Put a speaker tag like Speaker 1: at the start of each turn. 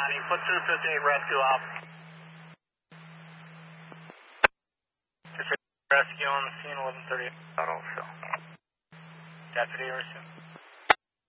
Speaker 1: County. Put 258 rescue off. Rescue on the scene, 11:30.
Speaker 2: Also.
Speaker 1: Deputy, or